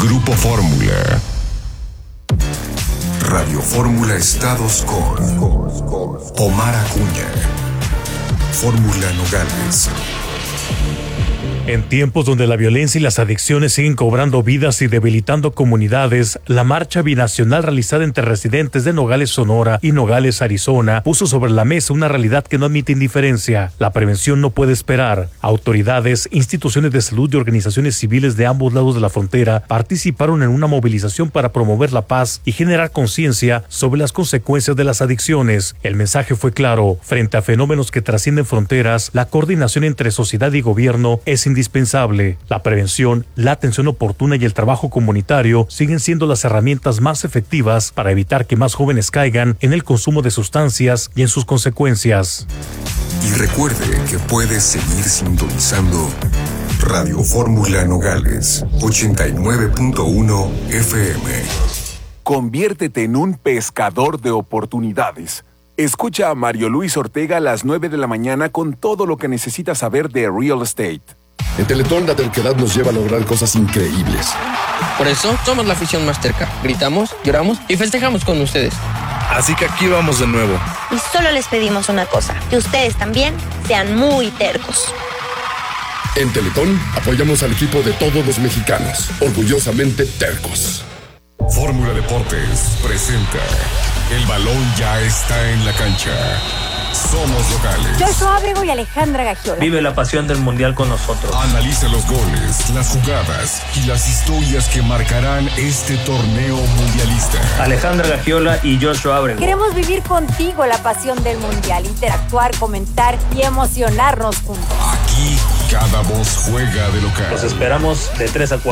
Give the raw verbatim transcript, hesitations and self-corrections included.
Grupo Fórmula. Radio Fórmula Estados con Omar Acuña. Fórmula Nogales. En tiempos donde la violencia y las adicciones siguen cobrando vidas y debilitando comunidades, la marcha binacional realizada entre residentes de Nogales, Sonora y Nogales, Arizona, puso sobre la mesa una realidad que no admite indiferencia. La prevención no puede esperar. Autoridades, instituciones de salud y organizaciones civiles de ambos lados de la frontera participaron en una movilización para promover la paz y generar conciencia sobre las consecuencias de las adicciones. El mensaje fue claro: frente a fenómenos que trascienden fronteras, la coordinación entre sociedad y gobierno es indispensable. La prevención, la atención oportuna y el trabajo comunitario siguen siendo las herramientas más efectivas para evitar que más jóvenes caigan en el consumo de sustancias y en sus consecuencias. Y recuerde que puedes seguir sintonizando Radio Fórmula Nogales ochenta y nueve punto uno F M. Conviértete en un pescador de oportunidades. Escucha a Mario Luis Ortega a las nueve de la mañana con todo lo que necesitas saber de real estate. En Teletón la terquedad nos lleva a lograr cosas increíbles. Por eso somos la afición más terca. Gritamos, lloramos y festejamos con ustedes. Así que aquí vamos de nuevo. Y solo les pedimos una cosa: que ustedes también sean muy tercos. En Teletón apoyamos al equipo de todos los mexicanos, orgullosamente tercos. Fórmula Deportes presenta: el balón ya está en la cancha. Somos locales. Joshua Ábrego y Alejandra Gagiola. Vive la pasión del mundial con nosotros. Analiza los goles, las jugadas y las historias que marcarán este torneo mundialista. Alejandra Gagiola y Joshua Ábrego. Queremos vivir contigo la pasión del mundial, interactuar, comentar y emocionarnos juntos. Aquí cada voz juega de local. Los esperamos de tres a cuatro.